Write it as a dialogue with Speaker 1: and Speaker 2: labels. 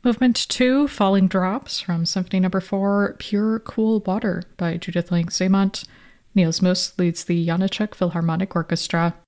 Speaker 1: Movement 2, Falling Drops from Symphony Number 4, Pure Cool Water by Judith Lang Zemont. Niels Mus leads the Janáček Philharmonic Orchestra.